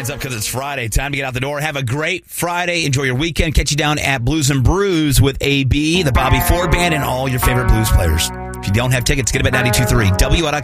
hands up because it's Friday. Time to get out the door. Have a great Friday. Enjoy your weekend. Catch you down at Blues and Brews with AB, the Bobby Ford Band, and all your favorite blues players. If you don't have tickets, get them at 92.3 WILK.